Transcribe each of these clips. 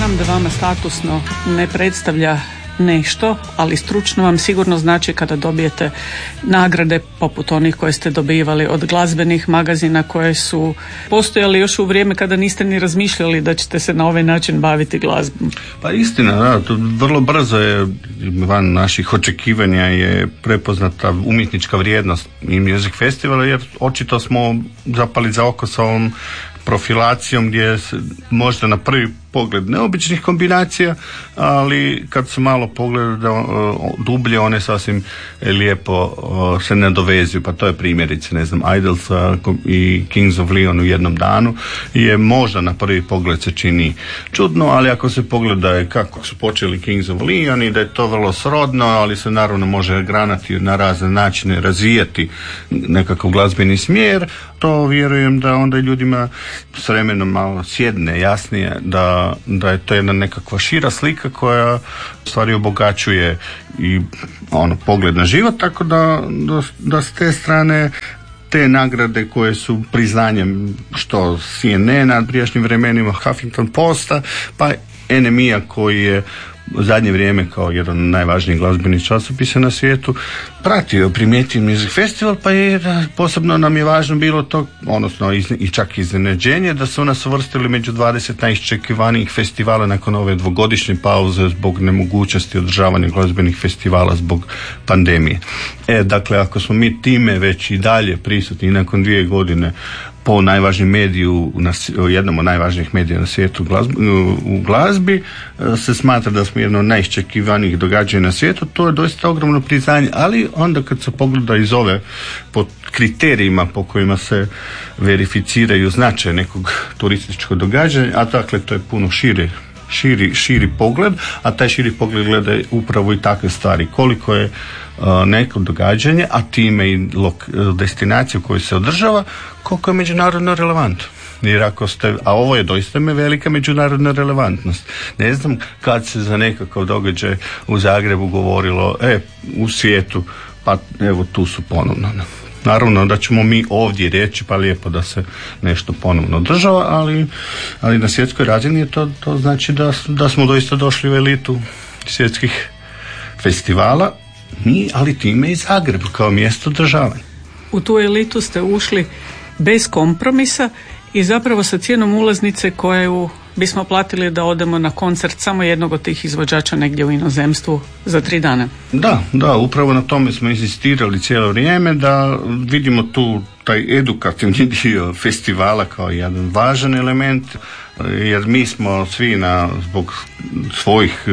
znam da vama statusno ne predstavlja nešto, ali stručno vam sigurno znači kada dobijete nagrade poput onih koje ste dobivali od glazbenih magazina koje su postojali još u vrijeme kada niste ni razmišljali da ćete se na ovaj način baviti glazbom. Pa istina, da, to vrlo brzo je van naših očekivanja je prepoznata umjetnička vrijednost i Music Festivala, jer očito smo zapali za oko sa ovom profilacijom gdje možda na prvi pogled neobičnih kombinacija, ali kad se malo pogleda dublje, one sasvim lijepo se nadovezuju. Pa to je primjerice, ne znam, Idols i Kings of Leon u jednom danu je možda na prvi pogled se čini čudno, ali ako se pogleda kako su počeli Kings of Leon i da je to vrlo srodno, ali se naravno može granati na razne načine, razvijati nekakav glazbeni smjer, to vjerujem da onda ljudima s vremenom malo sjedne jasnije da je to jedna nekakva šira slika koja stvari obogaćuje i pogled na život, tako da s te strane te nagrade koje su priznanjem što CNN-a u prijašnjim vremenima, Huffington Posta, pa NME-a koji je u zadnje vrijeme kao jedan od najvažnijih glazbenih časopisa na svijetu pratio, primijetio Music Festival, pa je posebno nam je važno bilo to, odnosno i čak iznenađenje da su nas uvrstili među 20 najiščekivanijih festivala nakon ove dvogodišnje pauze zbog nemogućnosti održavanja glazbenih festivala zbog pandemije. Dakle, ako smo mi time već i dalje prisutni nakon 2 godine po najvažnijem mediju, jednom od najvažnijih medija na svijetu u glazbi, se smatra da smo jedno od najiščekivanijih događanja na svijetu, to je doista ogromno priznanje, ali onda kad se pogleda iz ove po kriterijima po kojima se verificiraju značaj nekog turističkog događanja, a dakle to je puno širi pogled, a taj širi pogled gleda upravo i takve stvari, koliko je neko događanje, a time i destinaciju koju se održava, koliko je međunarodno relevantno. Jer ako a ovo je doista velika međunarodna relevantnost. Ne znam kad se za nekakav događaj u Zagrebu govorilo u svijetu, pa evo tu su ponovno. Naravno da ćemo mi ovdje reći pa lijepo da se nešto ponovno održava, ali na svjetskoj razini to znači da smo doista došli u elitu svjetskih festivala, ali time i Zagreb kao mjesto održavanja. U tu elitu ste ušli bez kompromisa i zapravo sa cijenom ulaznice koju bismo platili da odemo na koncert samo jednog od tih izvođača negdje u inozemstvu za 3 dana. Da, upravo na tome smo insistirali cijelo vrijeme, da vidimo tu taj edukativni dio festivala kao jedan važan element, jer mi smo svi zbog svojih,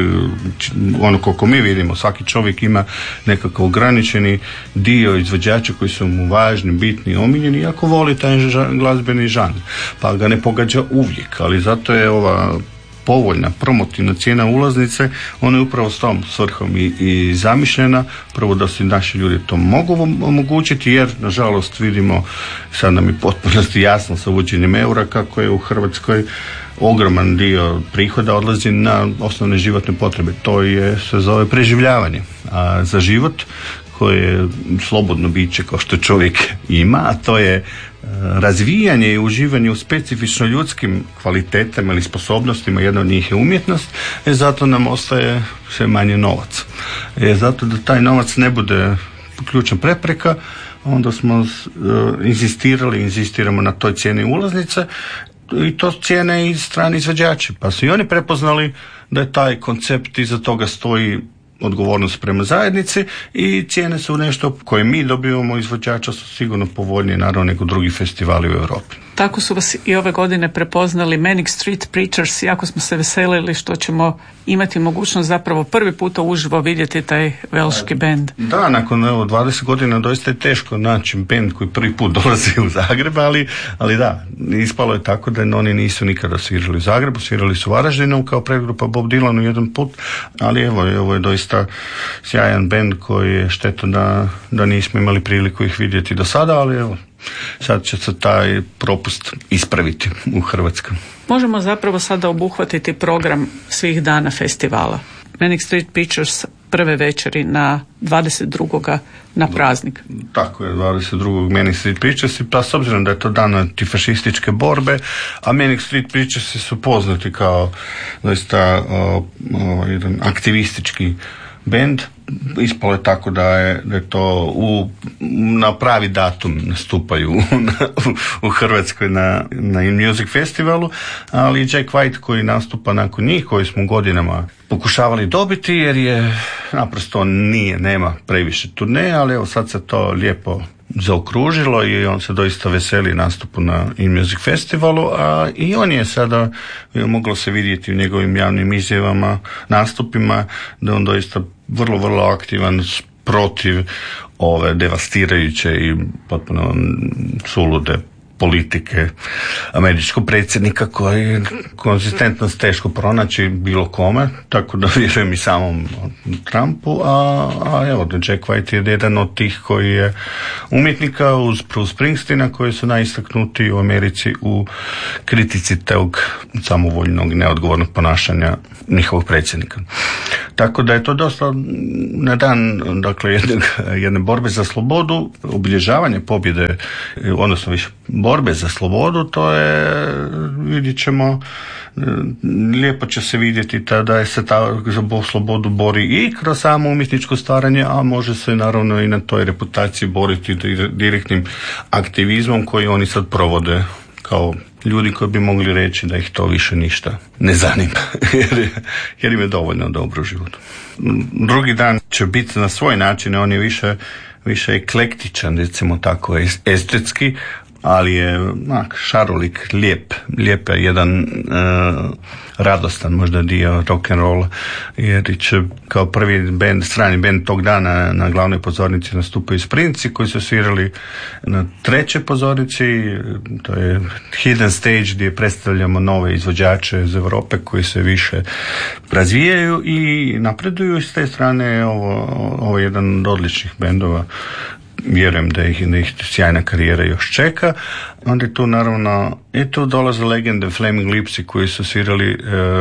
koliko mi vidimo, svaki čovjek ima nekakav ograničeni dio izvođača koji su mu važni, bitni, omiljeni, iako voli taj glazbeni žanr, pa ga ne pogađa uvijek, ali zato je ova povoljna promotivna cijena ulaznice, ona je upravo s tom svrhom i zamišljena, prvo da se naši ljudi to mogu omogućiti, jer nažalost vidimo, sad nam je potpunosti jasno sa uvođenjem eura kako je u Hrvatskoj ogroman dio prihoda odlazi na osnovne životne potrebe. To se zove preživljavanje. A za život koje je slobodno biće kao što čovjek ima, a to je razvijanje i uživanje u specifično ljudskim kvalitetama ili sposobnostima, jedna od njih je umjetnost, zato nam ostaje sve manje novac. Zato da taj novac ne bude ključna prepreka, onda smo inzistiramo na toj cijeni ulaznice, i to cijene i strani izvođači, pa su i oni prepoznali da je taj koncept iza toga stoji odgovornost prema zajednici i cijene su nešto koje mi dobivamo izvođača su sigurno povoljnije naravno nego drugi festivali u Europi. Tako su vas i ove godine prepoznali Manic Street Preachers, jako smo se veselili što ćemo imati mogućnost zapravo prvi puta uživo vidjeti taj velški bend. Da, nakon 20 godina doista je teško naći bend koji prvi put dolazi u Zagreb, ali da, ispalo je tako da oni nisu nikada svirali u Zagrebu, svirali su u Varaždinu kao predgrupa Bob Dylanu jedan put, ali ovo je doista sjajan bend koji je šteta da nismo imali priliku ih vidjeti do sada, ali sad će se taj propust ispraviti u Hrvatskoj. Možemo zapravo sada obuhvatiti program svih dana festivala. Manic Street Preachers prve večeri na 22. na praznik. Tako je, 22. Manic Street Preachersi, pa s obzirom da je to dan antifašističke borbe, a Manic Street Preachersi su poznati kao doista jedan aktivistički bend. Ispalo je tako da je to na pravi datum nastupaju u Hrvatskoj na Music Festivalu, ali Jack White koji nastupa nakon njih, koji smo godinama pokušavali dobiti, jer je naprosto nema previše turne, ali evo sad se to lijepo zaokružilo i on se doista veseli nastupu na Music Festivalu, a i on je sada moglo se vidjeti u njegovim javnim izjavama, nastupima, da on doista vrlo, vrlo aktivan protiv ove devastirajuće i potpuno sulude politike američkog predsjednika koji konzistentnost teško pronaći bilo kome, tako da vjerujem i samom Trumpu, a evo, Jack White je jedan od tih koji je umjetnika uz Bruce Springsteena koji su najistaknutiji u Americi u kritici tog samovoljnog i neodgovornog ponašanja njihovog predsjednika. Tako da je to dosta na dan, dakle, jedne borbe za slobodu, obilježavanje pobjede, odnosno više borbe za slobodu, to je, vidjet ćemo, lijepo će se vidjeti da se ta za slobodu bori i kroz samo umjetničko stvaranje, a može se naravno i na toj reputaciji boriti direktnim aktivizmom koji oni sad provode kao ljudi koji bi mogli reći da ih to više ništa ne zanima, jer im je dovoljno dobro u životu. Drugi dan će biti na svoj način, on je više eklektičan, recimo tako, estetski, ali je šarolik, lijep je jedan radostan možda dio rock and roll, jer će kao prvi band, strani band tog dana na glavnoj pozornici nastupaju Sprinci koji su svirali na trećoj pozornici, to je Hidden Stage gdje predstavljamo nove izvođače iz Europe koji se više razvijaju i napreduju. S te strane ovo je jedan od odličnih bendova. Vjerujem da ih sjajna karijera još čeka. Onda je tu naravno i tu dolaze legende Flaming Lipsi koji su svirali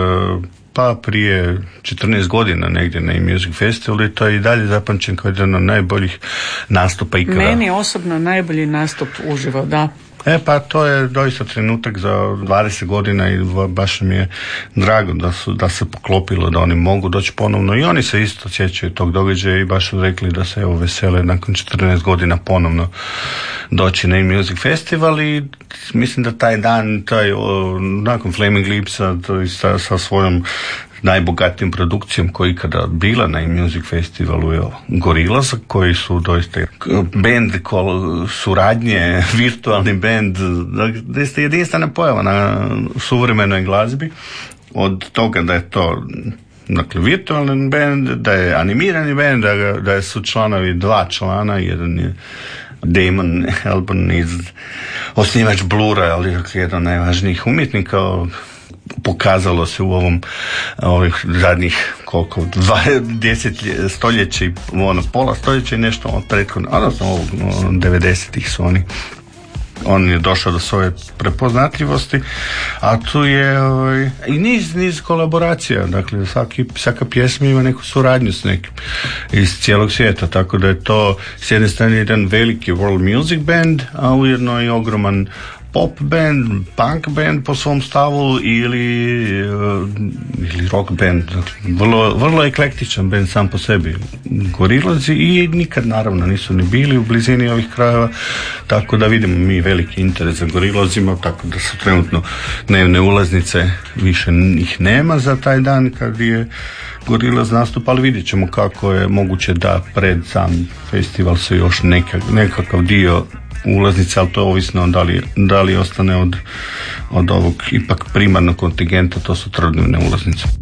pa prije 14 godina negdje na Music Festivalu i to je i dalje zapamćen kao jedan od najboljih nastupa ikada. Meni osobno najbolji nastup uživo, da. Pa to je doista trenutak za 20 godina i baš mi je drago da se poklopilo da oni mogu doći ponovno i oni se isto sjećaju tog događaja i baš su rekli da se evo vesele nakon 14 godina ponovno doći na Music Festival i mislim da taj dan, nakon Flaming Lipsa sa svojom najbogatijom produkcijom koji ikada bila na Music Festivalu je Gorillaz, koji su doista band suradnje, virtualni band, doista jedinstvena pojava na suvremenoj glazbi. Od toga da je to, dakle, virtualni band, da je animirani band, da su članovi dva člana, jedan je Damon Albarn osnivač Blura, ali jedan od najvažnijih umjetnika. Pokazalo se u ovih zadnjih koliko, 20 stoljeća i pola stoljeća i nešto od prethodno, odnosno ovog 90-ih su on je došao do svoje prepoznatljivosti, a tu je i niz kolaboracija, dakle svaka pjesma ima neku suradnju s nekim iz cijelog svijeta, tako da je to s jedne strane jedan veliki world music band, a ujedno i ogroman pop band, punk band po svom stavu ili rock band. Vrlo eklektičan band sam po sebi. Gorillazi i nikad naravno nisu ni bili u blizini ovih krajeva, tako da vidimo mi veliki interes za Gorillazima, tako da su trenutno dnevne ulaznice, više ih nema za taj dan kad je Gorillaz nastup, ali vidjet ćemo kako je moguće da pred sam festival se još nekakav dio ulaznice, ali to je ovisno da li ostane od ovog ipak primarnog kontingenta, to su trodnevne ulaznice.